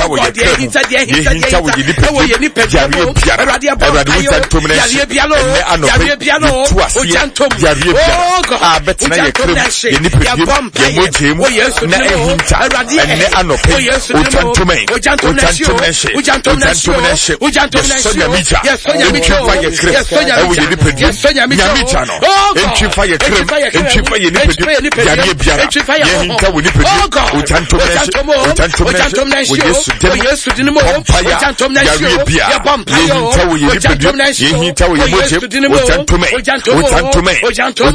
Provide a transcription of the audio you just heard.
wo ye kra yehinta wo ye nipa yare biara erade wusantom na ne anope tuase yare biara betena ye kra ye nipa ye mojemu na ehinta ne anope wusantom na she sonya mija entwa ye kra wo ye nipa nyamija no entwa ye kra entwa ye nipa yare biara yehinta wo nipa wusantom na she Yesu dinimo ojantom na show ya bampa yo yehinta wo ye nipa yehinta wo ye moje ojantom